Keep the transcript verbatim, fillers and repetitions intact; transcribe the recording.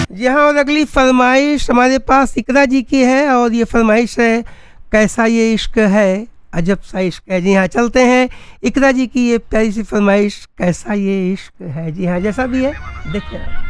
जी हाँ, और अगली फरमाइश हमारे पास इकरा जी की है और ये फरमाइश है, कैसा ये इश्क है, अजब सा इश्क है। जी हाँ, चलते हैं इकरा जी की ये प्यारी सी फरमाइश, कैसा ये इश्क है। जी हाँ, जैसा भी है देखते हैं।